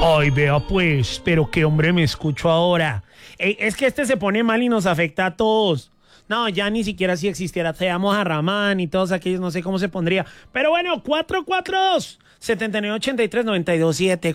Ay, vea pues, pero qué hombre me escucho ahora. Ey, es que este se pone mal y nos afecta a todos. No, ya ni siquiera si existiera Te amo a Ramán y todos aquellos, no sé cómo se pondría. Pero bueno, 442-7983-927,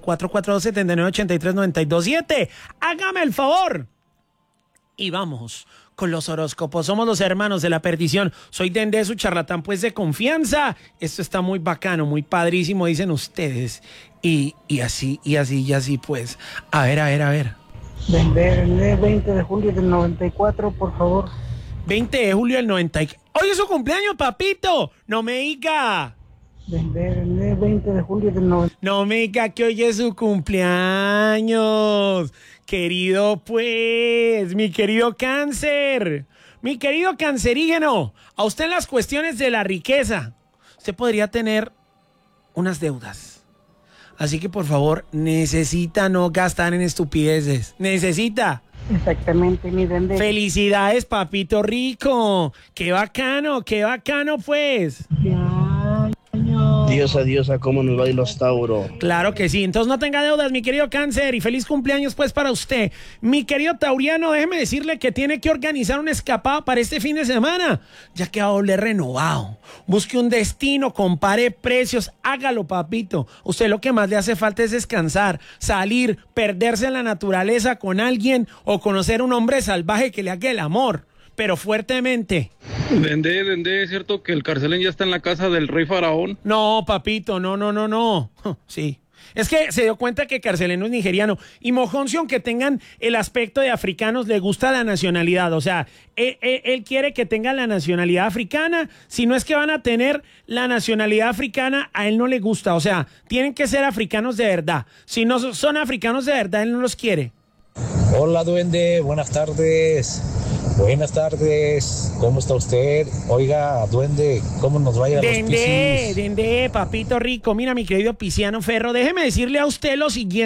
442-7983-927. Hágame el favor. Y vamos con los horóscopos. Somos los hermanos de la perdición. Soy Dende, su charlatán pues de confianza. Esto está muy bacano, muy padrísimo, dicen ustedes. Y así pues. A ver. Dende, 20 de julio del 94, por favor. 20 de julio del 90. Hoy es su cumpleaños, papito. No me diga. Dende, 20 de julio del 94. No me diga que hoy es su cumpleaños. Querido, pues, mi querido cáncer, mi querido cancerígeno, a usted en las cuestiones de la riqueza, usted podría tener unas deudas. Así que, por favor, necesita no gastar en estupideces. Necesita. Exactamente, mi Dende. Felicidades, papito rico. Qué bacano, pues. Diosa, diosa, ¿cómo nos va a ir los Tauro? Claro que sí, entonces no tenga deudas, mi querido cáncer, y feliz cumpleaños pues para usted. Mi querido tauriano, déjeme decirle que tiene que organizar una escapada para este fin de semana, ya que va a volver renovado. Busque un destino, compare precios, hágalo, papito. Usted lo que más le hace falta es descansar, salir, perderse en la naturaleza con alguien o conocer un hombre salvaje que le haga el amor, pero fuertemente. Dende, ¿es cierto que el Carcelén ya está en la casa del rey faraón? No, papito, no. Sí. Es que se dio cuenta que Carcelén es nigeriano. Y Mojoncio, aunque tengan el aspecto de africanos, le gusta la nacionalidad. O sea, él quiere que tengan la nacionalidad africana. Si no es que van a tener la nacionalidad africana, a él no le gusta. O sea, tienen que ser africanos de verdad. Si no son africanos de verdad, él no los quiere. Hola, duende, buenas tardes. Buenas tardes, ¿cómo está usted? Oiga, duende, ¿cómo nos vaya a los Piscis? Dende, papito rico. Mira, mi querido Pisciano Ferro, déjeme decirle a usted lo siguiente.